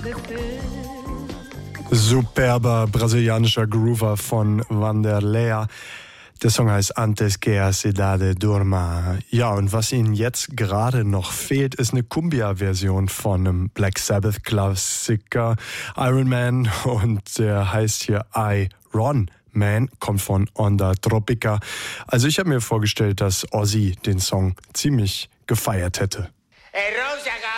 Superber brasilianischer Groover von Wanderlei. Der Song heißt Antes que a cidade durma. Ja, und was Ihnen jetzt gerade noch fehlt, ist eine Cumbia-Version von einem Black Sabbath-Klassiker Iron Man, und der heißt hier Iron Man, kommt von Onda Tropica. Also ich habe mir vorgestellt, dass Ozzy den Song ziemlich gefeiert hätte. Rosa